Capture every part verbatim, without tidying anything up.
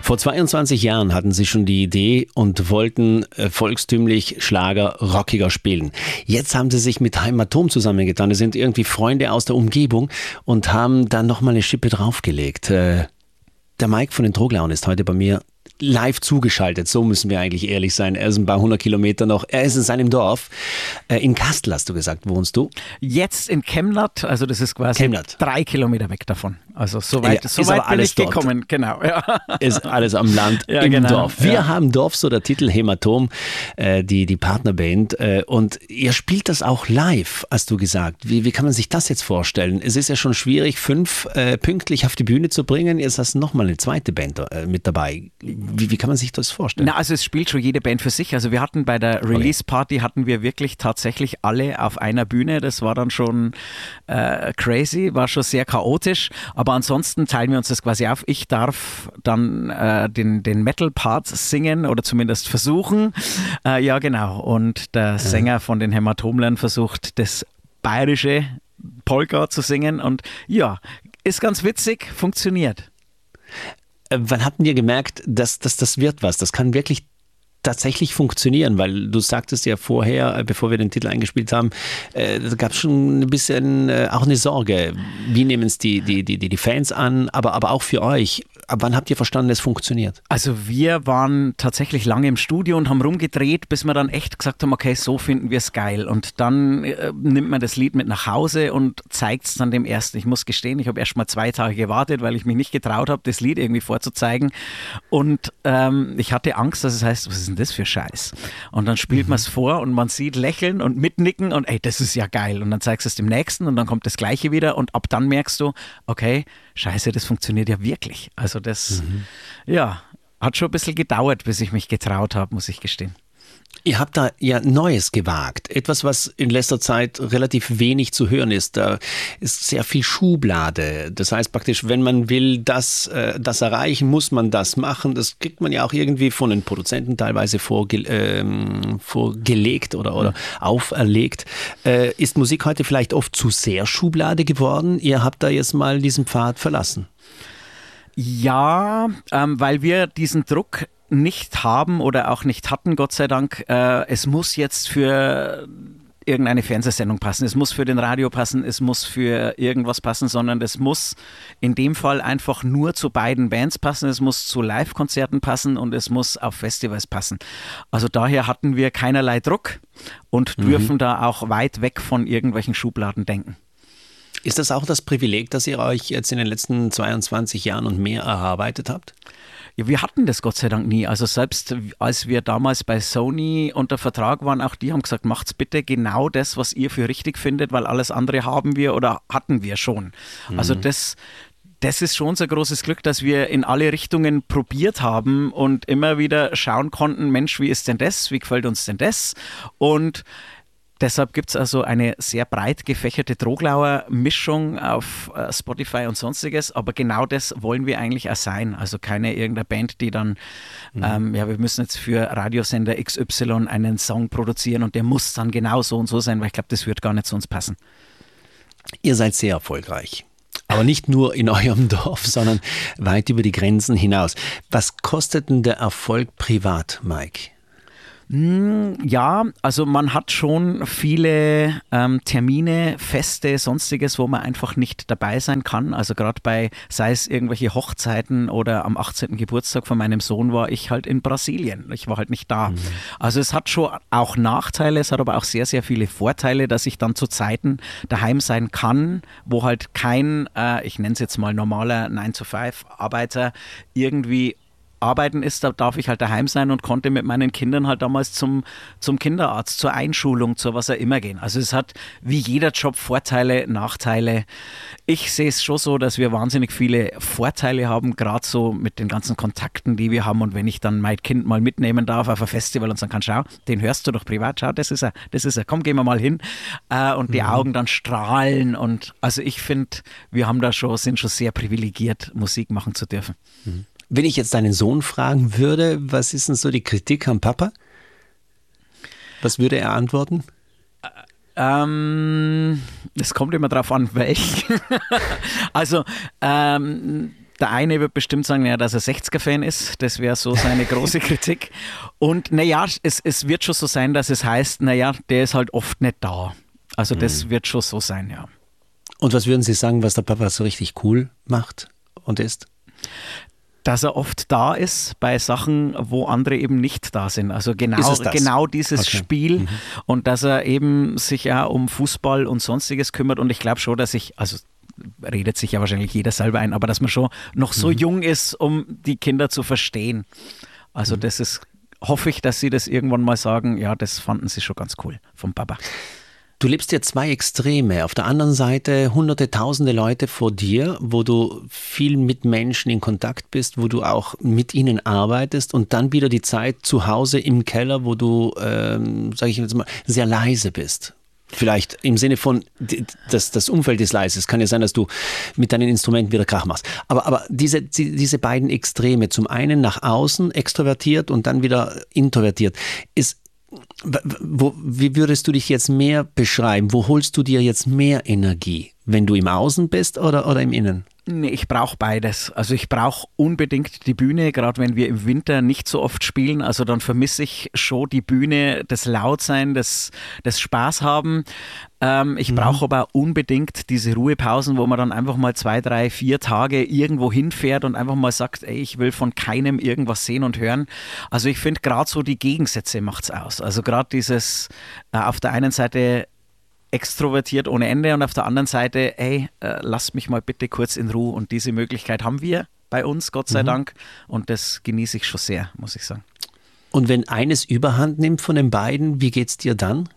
Vor zweiundzwanzig Jahren hatten Sie schon die Idee und wollten äh, volkstümlich Schlager rockiger spielen. Jetzt haben Sie sich mit Hämatom zusammengetan. Das sind irgendwie Freunde aus der Umgebung und haben dann nochmal eine Schippe draufgelegt. Äh, der Mike von den Droglauern ist heute bei mir live zugeschaltet. So müssen wir eigentlich ehrlich sein. Er ist ein paar hundert Kilometer noch. Er ist in seinem Dorf. Äh, in Kastel, hast du gesagt, wohnst du? Jetzt in Chemnat, also das ist quasi Chemnat. drei Kilometer weg davon. Also so weit, Ja, so ist weit aber bin alles ich dort. gekommen. Genau. Ja. Ist alles am Land, Ja, im genau. Dorf. Wir Ja. haben Dorf, so der Titel Hämatom, äh, die, die Partnerband. Äh, und ihr spielt das auch live, hast du gesagt. Wie, wie kann man sich das jetzt vorstellen? Es ist ja schon schwierig, fünf äh, pünktlich auf die Bühne zu bringen. Jetzt hast du nochmal eine zweite Band äh, mit dabei. Wie, wie kann man sich das vorstellen? Na, also es spielt schon jede Band für sich. Also wir hatten bei der Release-Party hatten wir wirklich tatsächlich alle auf einer Bühne. Das war dann schon äh, crazy, war schon sehr chaotisch. Aber ansonsten teilen wir uns das quasi auf. Ich darf dann äh, den, den Metal-Part singen oder zumindest versuchen. Äh, ja, genau. Und der Sänger von den Hämatomlern versucht, das bayerische Polka zu singen. Und ja, ist ganz witzig, funktioniert. Wann habt ihr gemerkt, dass, dass das wird was? Das kann wirklich tatsächlich funktionieren, weil du sagtest ja vorher, bevor wir den Titel eingespielt haben, äh, da gab es schon ein bisschen äh, auch eine Sorge. Wie nehmen es die, die, die, die Fans an, aber, aber auch für euch? Ab wann habt ihr verstanden, es funktioniert? Also wir waren tatsächlich lange im Studio und haben rumgedreht, bis wir dann echt gesagt haben, okay, so finden wir es geil. Und dann äh, nimmt man das Lied mit nach Hause und zeigt es dann dem Ersten. Ich muss gestehen, ich habe erst mal zwei Tage gewartet, weil ich mich nicht getraut habe, das Lied irgendwie vorzuzeigen. Und ähm, ich hatte Angst, dass es heißt, was ist denn das für Scheiß? Und dann spielt mhm. man es vor und man sieht Lächeln und Mitnicken und ey, das ist ja geil. Und dann zeigst du es dem Nächsten und dann kommt das Gleiche wieder und ab dann merkst du, okay, scheiße, das funktioniert ja wirklich. Also das, mhm. ja, hat schon ein bisschen gedauert, bis ich mich getraut habe, muss ich gestehen. Ihr habt da ja Neues gewagt. Etwas, was in letzter Zeit relativ wenig zu hören ist. Da ist sehr viel Schublade. Das heißt praktisch, wenn man will, das, äh, das erreichen, muss man das machen. Das kriegt man ja auch irgendwie von den Produzenten teilweise vorge ähm, vorgelegt oder, oder mhm. auferlegt. Äh, ist Musik heute vielleicht oft zu sehr Schublade geworden? Ihr habt da jetzt mal diesen Pfad verlassen. Ja, ähm, weil wir diesen Druck nicht haben oder auch nicht hatten, Gott sei Dank. Äh, es muss jetzt für irgendeine Fernsehsendung passen, es muss für den Radio passen, es muss für irgendwas passen, sondern es muss in dem Fall einfach nur zu beiden Bands passen, es muss zu Live-Konzerten passen und es muss auf Festivals passen. Also daher hatten wir keinerlei Druck und mhm. dürfen da auch weit weg von irgendwelchen Schubladen denken. Ist das auch das Privileg, dass ihr euch jetzt in den letzten zweiundzwanzig Jahren und mehr erarbeitet habt? Ja, wir hatten das Gott sei Dank nie. Also selbst als wir damals bei Sony unter Vertrag waren, auch die haben gesagt, macht's bitte genau das, was ihr für richtig findet, weil alles andere haben wir oder hatten wir schon. Mhm. Also das, das ist schon unser großes Glück, dass wir in alle Richtungen probiert haben und immer wieder schauen konnten, Mensch, wie ist denn das? Wie gefällt uns denn das? Und deshalb gibt es also eine sehr breit gefächerte Droglauer-Mischung auf äh, Spotify und sonstiges, aber genau das wollen wir eigentlich auch sein. Also keine irgendeine Band, die dann, mhm. ähm, ja, wir müssen jetzt für Radiosender X Y einen Song produzieren und der muss dann genau so und so sein, weil ich glaube, das wird gar nicht zu uns passen. Ihr seid sehr erfolgreich. Aber nicht nur in eurem Dorf, sondern weit über die Grenzen hinaus. Was kostet denn der Erfolg privat, Mike? Ja, also man hat schon viele ähm, Termine, Feste, sonstiges, wo man einfach nicht dabei sein kann. Also gerade bei, sei es irgendwelche Hochzeiten oder am achtzehnten Geburtstag von meinem Sohn war ich halt in Brasilien. Ich war halt nicht da. Mhm. Also es hat schon auch Nachteile, es hat aber auch sehr, sehr viele Vorteile, dass ich dann zu Zeiten daheim sein kann, wo halt kein, äh, ich nenne es jetzt mal normaler nine to five Arbeiter irgendwie arbeiten ist, da darf ich halt daheim sein und konnte mit meinen Kindern halt damals zum, zum Kinderarzt, zur Einschulung, zu was auch immer gehen. Also es hat wie jeder Job Vorteile, Nachteile. Ich sehe es schon so, dass wir wahnsinnig viele Vorteile haben, gerade so mit den ganzen Kontakten, die wir haben. Und wenn ich dann mein Kind mal mitnehmen darf auf ein Festival und sagen kann, schau, den hörst du doch privat, schau, das ist er, das ist er, komm, gehen wir mal hin. Äh, und die mhm. Augen dann strahlen. Und also ich finde, wir haben da schon, sind schon sehr privilegiert, Musik machen zu dürfen. Mhm. Wenn ich jetzt deinen Sohn fragen würde, was ist denn so die Kritik am Papa? Was würde er antworten? Ähm, es kommt immer drauf an, welch. Also, ähm, Der eine wird bestimmt sagen, ja, dass er sechziger-Fan ist. Das wäre so seine große Kritik. Und naja, es, es wird schon so sein, dass es heißt, naja, der ist halt oft nicht da. Also das mhm. wird schon so sein, ja. Und was würden Sie sagen, was der Papa so richtig cool macht und ist? Dass er oft da ist bei Sachen, wo andere eben nicht da sind. Also genau, genau dieses okay. Spiel mhm. und dass er eben sich ja um Fußball und Sonstiges kümmert. Und ich glaube schon, dass ich, also redet sich ja wahrscheinlich jeder selber ein, aber dass man schon noch so mhm. jung ist, um die Kinder zu verstehen. Also mhm. das ist, hoffe ich, dass sie das irgendwann mal sagen, ja, das fanden sie schon ganz cool vom Papa. Du lebst ja zwei Extreme. Auf der anderen Seite hunderte, tausende Leute vor dir, wo du viel mit Menschen in Kontakt bist, wo du auch mit ihnen arbeitest und dann wieder die Zeit zu Hause im Keller, wo du, ähm, sage ich jetzt mal, sehr leise bist. Vielleicht im Sinne von, das, das Umfeld ist leise. Es kann ja sein, dass du mit deinen Instrumenten wieder Krach machst. Aber, aber diese, diese beiden Extreme, zum einen nach außen extrovertiert und dann wieder introvertiert, ist Wo, wie würdest du dich jetzt mehr beschreiben? Wo holst du dir jetzt mehr Energie? Wenn du im Außen bist oder, oder im Innen? Nee, ich brauche beides. Also ich brauche unbedingt die Bühne, gerade wenn wir im Winter nicht so oft spielen. Also dann vermisse ich schon die Bühne, das Lautsein, das, das Spaß haben. Ähm, ich mhm. brauche aber unbedingt diese Ruhepausen, wo man dann einfach mal zwei, drei, vier Tage irgendwo hinfährt und einfach mal sagt, ey, ich will von keinem irgendwas sehen und hören. Also ich finde gerade so die Gegensätze macht's aus. Also gerade dieses äh, auf der einen Seite extrovertiert ohne Ende und auf der anderen Seite, hey, äh, lasst mich mal bitte kurz in Ruhe. Und diese Möglichkeit haben wir bei uns, Gott sei mhm. Dank. Und das genieße ich schon sehr, muss ich sagen. Und wenn eines Überhand nimmt von den beiden, wie geht's dir dann?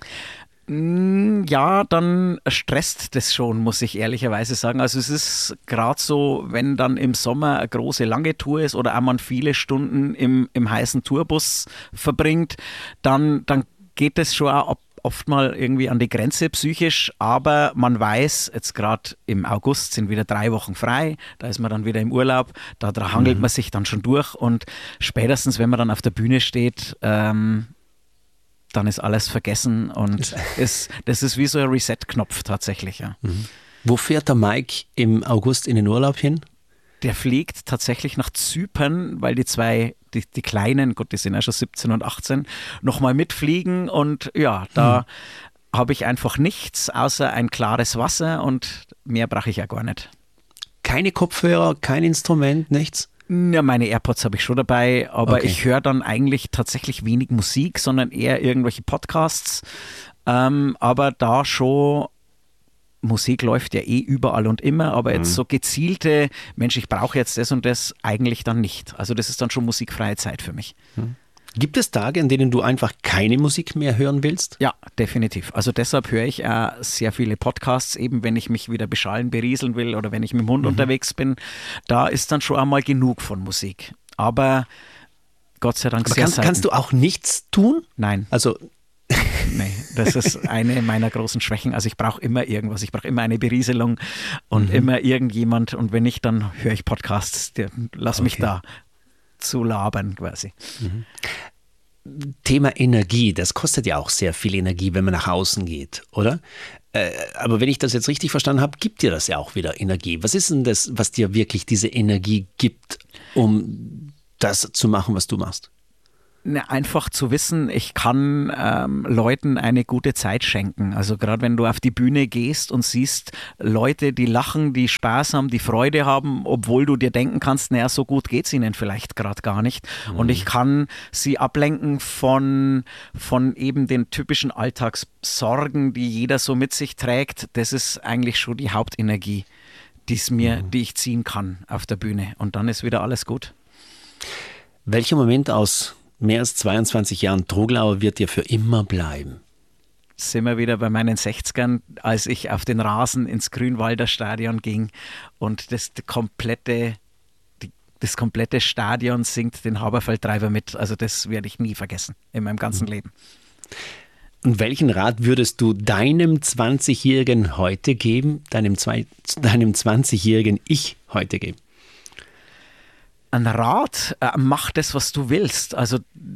Ja, dann stresst das schon, muss ich ehrlicherweise sagen. Also es ist gerade so, wenn dann im Sommer eine große, lange Tour ist oder auch man viele Stunden im, im heißen Tourbus verbringt, dann, dann geht es schon auch ab oft mal irgendwie an die Grenze psychisch, aber man weiß, jetzt gerade im August sind wieder drei Wochen frei, da ist man dann wieder im Urlaub, da, da hangelt mhm. man sich dann schon durch und spätestens, wenn man dann auf der Bühne steht, ähm, dann ist alles vergessen und ist, das ist wie so ein Reset-Knopf tatsächlich. Ja. Mhm. Wo fährt der Mike im August in den Urlaub hin? Der fliegt tatsächlich nach Zypern, weil die zwei, die, die Kleinen, Gott, die sind ja schon siebzehn und achtzehn, nochmal mitfliegen und ja, da hm. habe ich einfach nichts außer ein klares Wasser und mehr brauche ich ja gar nicht. Keine Kopfhörer, kein Instrument, nichts? Ja, meine AirPods habe ich schon dabei, aber okay. ich höre dann eigentlich tatsächlich wenig Musik, sondern eher irgendwelche Podcasts, ähm, aber da schon. Musik läuft ja eh überall und immer, aber jetzt mhm. so gezielte, Mensch, ich brauche jetzt das und das, eigentlich dann nicht. Also das ist dann schon musikfreie Zeit für mich. Mhm. Gibt es Tage, an denen du einfach keine Musik mehr hören willst? Ja, definitiv. Also deshalb höre ich äh, sehr viele Podcasts, eben wenn ich mich wieder beschallen, berieseln will oder wenn ich mit dem Hund mhm. unterwegs bin. Da ist dann schon einmal genug von Musik. Aber Gott sei Dank aber sehr kannst, selten. Kannst du auch nichts tun? Nein. Also Nee, das ist eine meiner großen Schwächen. Also ich brauche immer irgendwas, ich brauche immer eine Berieselung und mhm. immer irgendjemand und wenn nicht, dann höre ich Podcasts, die, lass okay. mich da zu labern quasi. Mhm. Thema Energie, das kostet ja auch sehr viel Energie, wenn man nach außen geht, oder? Äh, aber wenn ich das jetzt richtig verstanden habe, gibt dir das ja auch wieder Energie. Was ist denn das, was dir wirklich diese Energie gibt, um das zu machen, was du machst? Einfach zu wissen, ich kann ähm, Leuten eine gute Zeit schenken. Also gerade wenn du auf die Bühne gehst und siehst Leute, die lachen, die Spaß haben, die Freude haben, obwohl du dir denken kannst, naja, so gut geht es ihnen vielleicht gerade gar nicht. Mhm. Und ich kann sie ablenken von, von eben den typischen Alltagssorgen, die jeder so mit sich trägt. Das ist eigentlich schon die Hauptenergie, die's mir, mhm. die ich ziehen kann auf der Bühne. Und dann ist wieder alles gut. Welcher Moment aus mehr als zweiundzwanzig Jahren Troglauer wird dir für immer bleiben? Sind wir wieder bei meinen sechzigern, als ich auf den Rasen ins Grünwalder Stadion ging und das komplette, die, das komplette Stadion singt den Haberfeldtreiber mit. Also das werde ich nie vergessen in meinem ganzen Leben. Und welchen Rat würdest du deinem zwanzigjährigen heute geben, deinem, zwei, deinem zwanzigjährigen Ich heute geben? Ein Rat, äh, mach das, was du willst. Also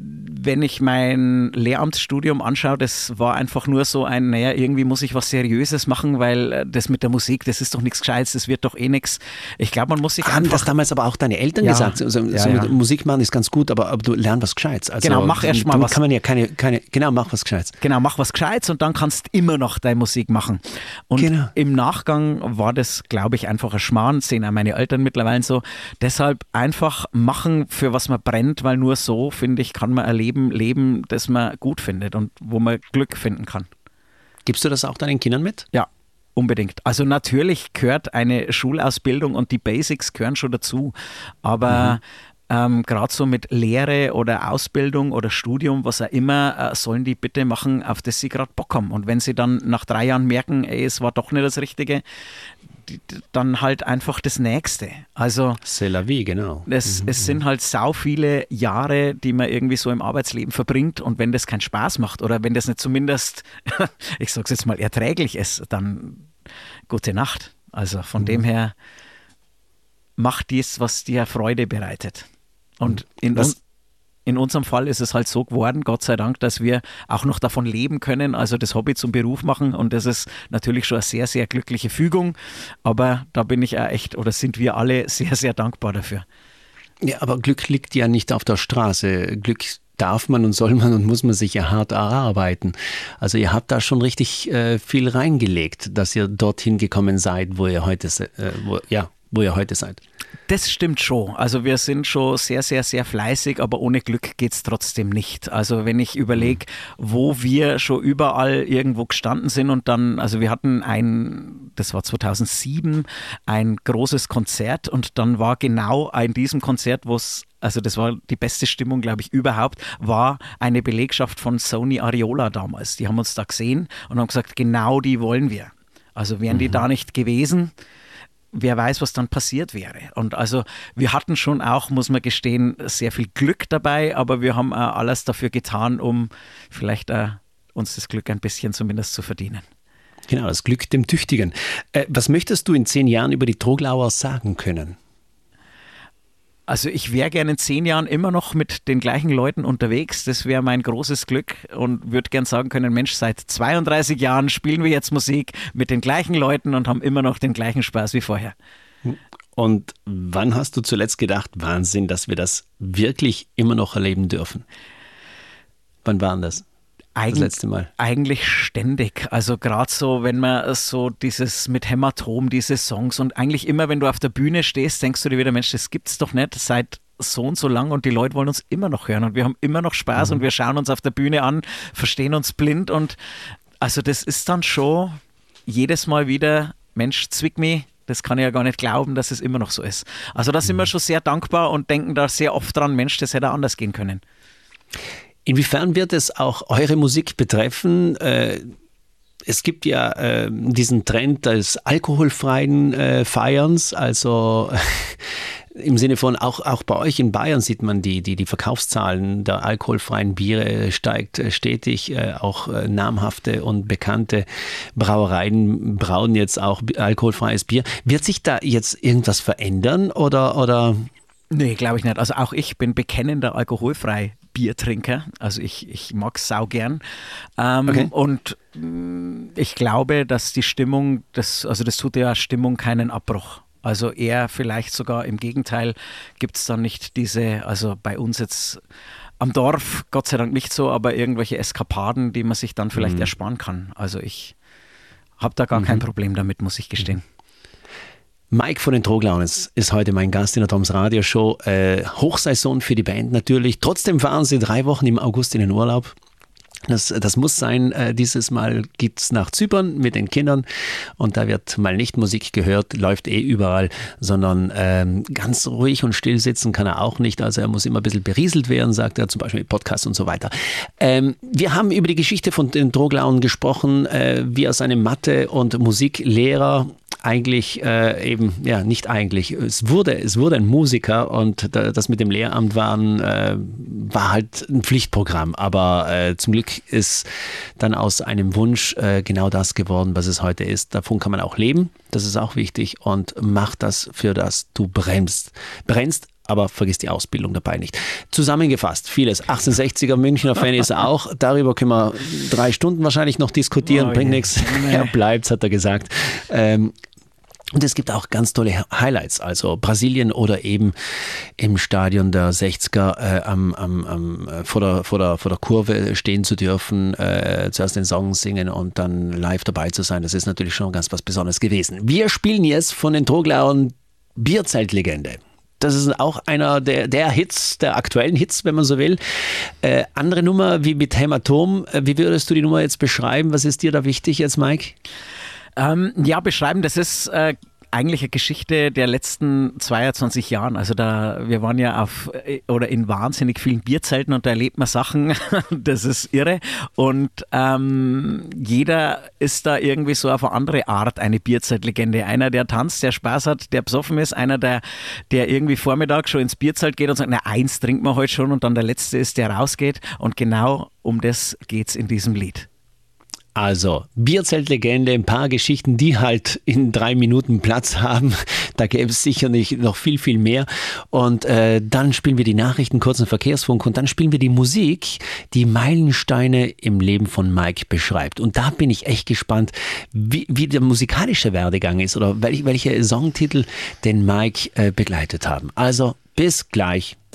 wenn ich mein Lehramtsstudium anschaue, das war einfach nur so ein, naja, irgendwie muss ich was Seriöses machen, weil das mit der Musik, das ist doch nichts Gescheites, das wird doch eh nichts. Ich glaube, man muss sich Haben einfach... das damals aber auch deine Eltern Ja, gesagt? Also, ja, so ja. Musik machen ist ganz gut, aber, aber du lern was Gescheites. Also, Genau, mach erst mal damit was. kann man ja keine, keine, genau, mach was Gescheites. Genau, mach was Gescheites und dann kannst du immer noch deine Musik machen. Und Genau. im Nachgang war das, glaube ich, einfach ein Schmarrn, sehen auch meine Eltern mittlerweile so. Deshalb einfach machen, für was man brennt, weil nur so, finde ich, kann man ein Leben leben, das man gut findet und wo man Glück finden kann. Gibst du das auch deinen Kindern mit? Ja, unbedingt. Also natürlich gehört eine Schulausbildung und die Basics gehören schon dazu, aber mhm. Ähm, gerade so mit Lehre oder Ausbildung oder Studium, was auch immer, äh, sollen die bitte machen, auf das sie gerade Bock haben. Und wenn sie dann nach drei Jahren merken, ey, es war doch nicht das Richtige, die, dann halt einfach das Nächste. Also C'est la vie, genau. es, Mhm. es sind halt sau viele Jahre, die man irgendwie so im Arbeitsleben verbringt und wenn das keinen Spaß macht oder wenn das nicht zumindest, ich sag's jetzt mal, erträglich ist, dann gute Nacht. Also von mhm. dem her, mach dies, was dir Freude bereitet. Und in, un- in unserem Fall ist es halt so geworden, Gott sei Dank, dass wir auch noch davon leben können, also das Hobby zum Beruf machen und das ist natürlich schon eine sehr, sehr glückliche Fügung, aber da bin ich auch echt, oder sind wir alle sehr, sehr dankbar dafür. Ja, aber Glück liegt ja nicht auf der Straße. Glück darf man und soll man und muss man sich ja hart erarbeiten. Also ihr habt da schon richtig äh, viel reingelegt, dass ihr dorthin gekommen seid, wo ihr heute, äh, wo, ja, wo ihr heute seid. Das stimmt schon. Also wir sind schon sehr, sehr, sehr fleißig, aber ohne Glück geht es trotzdem nicht. Also wenn ich überlege, wo wir schon überall irgendwo gestanden sind und dann, also wir hatten ein, das war zweitausendsieben, ein großes Konzert und dann war genau in diesem Konzert, wo es, also das war die beste Stimmung, glaube ich, überhaupt, war eine Belegschaft von Sony Ariola damals. Die haben uns da gesehen und haben gesagt, genau die wollen wir. Also wären die mhm. da nicht gewesen, wer weiß, was dann passiert wäre. Und also wir hatten schon auch, muss man gestehen, sehr viel Glück dabei, aber wir haben auch alles dafür getan, um vielleicht auch uns das Glück ein bisschen zumindest zu verdienen. Genau, das Glück dem Tüchtigen. Äh, was möchtest du in zehn Jahren über die Troglauer sagen können? Also ich wäre gerne in zehn Jahren immer noch mit den gleichen Leuten unterwegs. Das wäre mein großes Glück und würde gern sagen können, Mensch, seit zweiunddreißig Jahren spielen wir jetzt Musik mit den gleichen Leuten und haben immer noch den gleichen Spaß wie vorher. Und wann hast du zuletzt gedacht, Wahnsinn, dass wir das wirklich immer noch erleben dürfen? Wann war das? Eig- das letzte Mal? Eigentlich ständig. Also gerade so, wenn man so dieses mit Hämatom, diese Songs und eigentlich immer, wenn du auf der Bühne stehst, denkst du dir wieder, Mensch, das gibt's doch nicht seit so und so lang und die Leute wollen uns immer noch hören und wir haben immer noch Spaß mhm. und wir schauen uns auf der Bühne an, verstehen uns blind und also das ist dann schon jedes Mal wieder, Mensch, zwick mich, das kann ich ja gar nicht glauben, dass es immer noch so ist. Also da sind mhm. wir schon sehr dankbar und denken da sehr oft dran, Mensch, das hätte anders gehen können. Inwiefern wird es auch eure Musik betreffen? Äh, es gibt ja äh, diesen Trend des alkoholfreien äh, Feierns, also im Sinne von, auch, auch bei euch in Bayern sieht man, die, die, die Verkaufszahlen der alkoholfreien Biere steigt stetig. Äh, auch äh, namhafte und bekannte Brauereien brauen jetzt auch alkoholfreies Bier. Wird sich da jetzt irgendwas verändern oder? oder? Nee, glaube ich nicht. Also auch ich bin bekennender alkoholfrei Biertrinker. Also ich, ich mag es sau gern. Ähm, okay. Und mh, ich glaube, dass die Stimmung, das, also das tut der Stimmung keinen Abbruch. Also eher vielleicht sogar im Gegenteil gibt es dann nicht diese, also bei uns jetzt am Dorf, Gott sei Dank nicht so, aber irgendwelche Eskapaden, die man sich dann vielleicht mhm. ersparen kann. Also ich habe da gar mhm. kein Problem damit, muss ich gestehen. Mike von den Troglaunes ist heute mein Gast in der Toms Radio Show. Äh, Hochsaison für die Band natürlich. Trotzdem fahren sie drei Wochen im August in den Urlaub. Das, das muss sein. Äh, dieses Mal geht es nach Zypern mit den Kindern und da wird mal nicht Musik gehört, läuft eh überall, sondern ähm, ganz ruhig und still sitzen kann er auch nicht. Also er muss immer ein bisschen berieselt werden, sagt er, zum Beispiel mit Podcasts und so weiter. Ähm, wir haben über die Geschichte von den Troglaunen gesprochen, äh, wie aus einem Mathe- und Musiklehrer eigentlich äh, eben, ja, nicht eigentlich, es wurde, es wurde ein Musiker und das mit dem Lehramt waren, äh, war halt ein Pflichtprogramm, aber äh, zum Glück ist dann aus einem Wunsch äh, genau das geworden, was es heute ist. Davon kann man auch leben. das ist auch wichtig, und mach das, für das du brennst. Brennst, aber vergiss die Ausbildung dabei nicht. Zusammengefasst, vieles. achtzehnhundertsechziger Münchner Fan ist er auch. Darüber können wir drei Stunden wahrscheinlich noch diskutieren. Oh, Bringt yeah. nichts. Er bleibt, hat er gesagt. Ähm, Und es gibt auch ganz tolle Highlights, also Brasilien oder eben im Stadion der sechziger äh, am, am, am, vor, der, vor, der, vor der Kurve stehen zu dürfen, äh, zuerst den Song singen und dann live dabei zu sein. Das ist natürlich schon ganz was Besonderes gewesen. Wir spielen jetzt von den Troglauern Bierzeltlegende. Das ist auch einer der, der Hits, der aktuellen Hits, wenn man so will. Äh, andere Nummer wie mit Hämatom. Wie würdest du die Nummer jetzt beschreiben? Was ist dir da wichtig jetzt, Mike? Ähm, ja, beschreiben, das ist äh, eigentlich eine Geschichte der letzten zweiundzwanzig Jahren. Also da, wir waren ja auf oder in wahnsinnig vielen Bierzelten und da erlebt man Sachen, das ist irre. Und ähm, jeder ist da irgendwie so auf eine andere Art eine Bierzeltlegende. Einer, der tanzt, der Spaß hat, der besoffen ist. Einer, der, der irgendwie Vormittag schon ins Bierzelt geht und sagt, na, eins trinkt man heute schon, und dann der Letzte ist, der rausgeht. Und genau um das geht's in diesem Lied. Also, Bierzeltlegende, ein paar Geschichten, die halt in drei Minuten Platz haben. Da gäbe es sicher nicht noch viel, viel mehr. Und äh, dann spielen wir die Nachrichten, kurzen Verkehrsfunk, und dann spielen wir die Musik, die Meilensteine im Leben von Mike beschreibt. Und da bin ich echt gespannt, wie, wie der musikalische Werdegang ist oder welche, welche Songtitel den Mike äh, begleitet haben. Also, bis gleich.